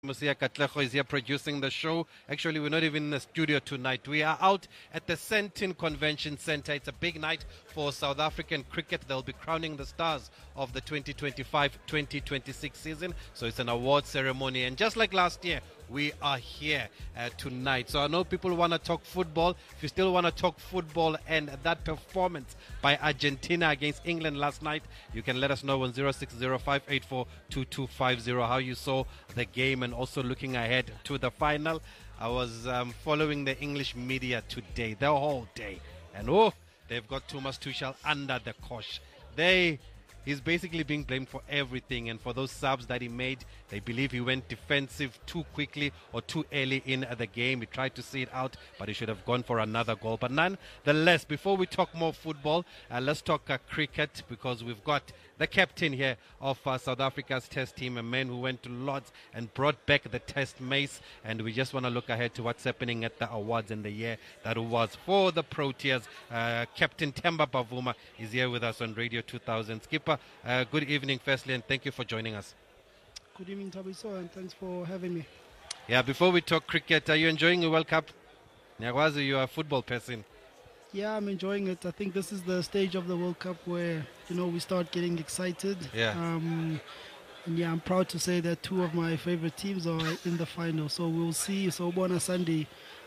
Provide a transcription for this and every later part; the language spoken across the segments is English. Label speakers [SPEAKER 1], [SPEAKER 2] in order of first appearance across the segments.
[SPEAKER 1] Musia Katlejo is here producing the show. Actually, we're not even in the studio tonight. We are out at the Sentin Convention Center. It's a big night for South African cricket. They'll be crowning the stars of the 2025-2026 season. So it's an award ceremony. And just like last year, we are here tonight. So I know people want to talk football. If you still want to talk football and that performance by Argentina against England last night, you can let us know on 0605842250 how you saw the game and also looking ahead to the final. I was following the English media today, the whole day. And they've got Thomas Tuchel under the cosh. He's basically being blamed for everything, and for those subs that he made, they believe he went defensive too quickly or too early in the game. He tried to see it out, but he should have gone for another goal. But nonetheless, before we talk more football, let's talk cricket, because we've got the captain here of South Africa's test team, a man who went to Lords and brought back the test mace, and we just want to look ahead to what's happening at the awards in the year that was for the Proteas. Captain Temba Bavuma is here with us on Radio 2000. Skipper, good evening firstly, and thank you for joining us.
[SPEAKER 2] Good evening, Tabiso, and thanks for having me.
[SPEAKER 1] Yeah, before we talk cricket, are you enjoying the World Cup? Nyakwazi, you're a football person.
[SPEAKER 2] Yeah, I'm enjoying it. I think this is the stage of the World Cup where, we start getting excited.
[SPEAKER 1] Yeah.
[SPEAKER 2] And yeah, I'm proud to say that two of my favorite teams are in the final. So we'll see Sobona Sunday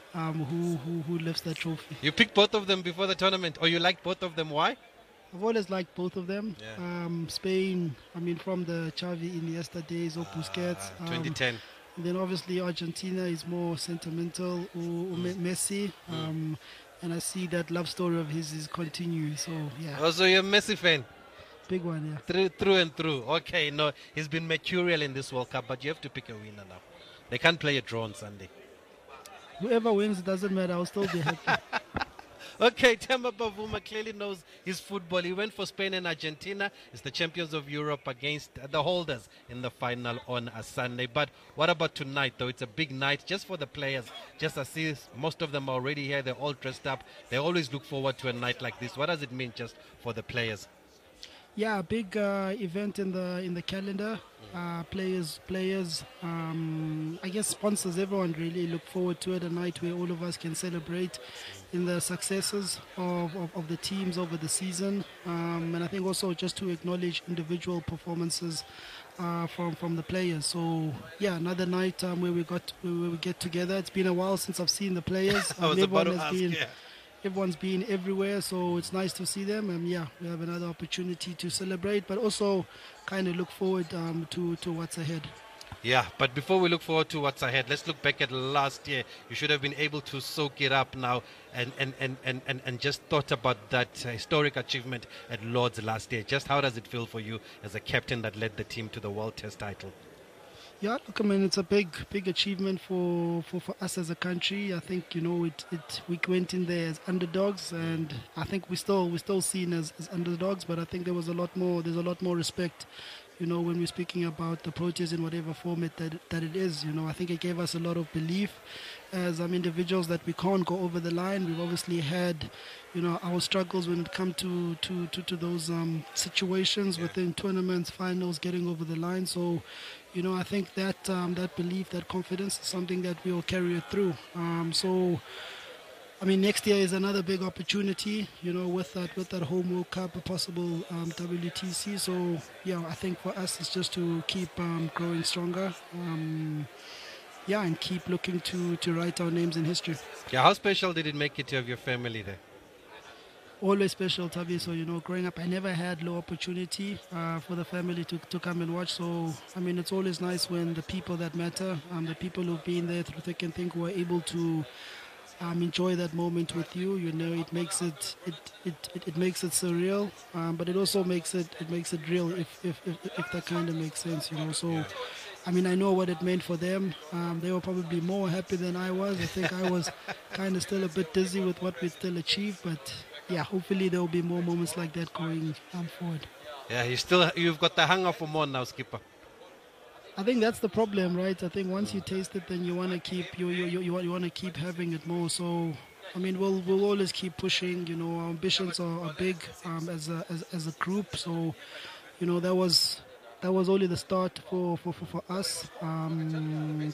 [SPEAKER 2] who lifts that trophy.
[SPEAKER 1] You picked both of them before the tournament, or you liked both of them. Why?
[SPEAKER 2] I've always liked both of them.
[SPEAKER 1] Yeah.
[SPEAKER 2] Spain, from the Xavi Iniesta days or Busquets.
[SPEAKER 1] 2010.
[SPEAKER 2] And then obviously Argentina is more sentimental, or Messi. And I see that love story of his is continuing. So, yeah.
[SPEAKER 1] Also, you're a Messi fan?
[SPEAKER 2] Big one, yeah.
[SPEAKER 1] Through and through. Okay, no, he's been mercurial in this World Cup, but you have to pick a winner now. They can't play a draw on Sunday.
[SPEAKER 2] Whoever wins, it doesn't matter. I'll still be happy.
[SPEAKER 1] Okay, Temba Bavuma clearly knows his football. He went for Spain and Argentina. It's the champions of Europe against the holders in the final on a Sunday. But what about tonight, though? It's a big night just for the players. Just as see, most of them are already here. They're all dressed up. They always look forward to a night like this. What does it mean just for the players?
[SPEAKER 2] Yeah, big event in the calendar. Players, I guess sponsors, everyone really look forward to it. A night where all of us can celebrate in the successes of the teams over the season. And I think also just to acknowledge individual performances from the players. So yeah, another night where we get together. It's been a while since I've seen the players. Everyone's been everywhere, so it's nice to see them. And yeah, we have another opportunity to celebrate, but also kind of look forward to what's ahead.
[SPEAKER 1] Yeah, but before we look forward to what's ahead, let's look back at last year. You should have been able to soak it up now and just thought about that historic achievement at Lords last year. Just how does it feel for you as a captain that led the team to the World Test title?
[SPEAKER 2] Yeah, look, it's a big achievement for us as a country. I think, we went in there as underdogs, and I think we're still seen as underdogs, but I think there's a lot more respect, when we're speaking about the Proteas in whatever format that it is. I think it gave us a lot of belief as individuals that we can't go over the line. We've obviously had, our struggles when it comes to those situations within tournaments, finals, getting over the line. So, I think that belief, that confidence is something that we will carry it through. Next year is another big opportunity, with that home World Cup, a possible WTC. So, yeah, I think for us it's just to keep growing stronger. And keep looking to write our names in history.
[SPEAKER 1] Yeah, how special did it make it to have your family there?
[SPEAKER 2] Always special, Tabi. So, growing up, I never had low opportunity for the family to come and watch. So, it's always nice when the people that matter, the people who've been there through thick and thin, who are able to enjoy that moment with you. It makes it surreal, but it also makes it real if that kind of makes sense. So. I know what it meant for them. They were probably more happy than I was. I think I was kind of still a bit dizzy with what we still achieved, but yeah, hopefully there will be more moments like that going forward.
[SPEAKER 1] Yeah, you've got the hunger for more now, Skipper.
[SPEAKER 2] I think that's the problem, right? I think once you taste it, then you want to keep you want to keep having it more. So, we'll always keep pushing. Our ambitions are big as a group. So, that was that was only the start for us.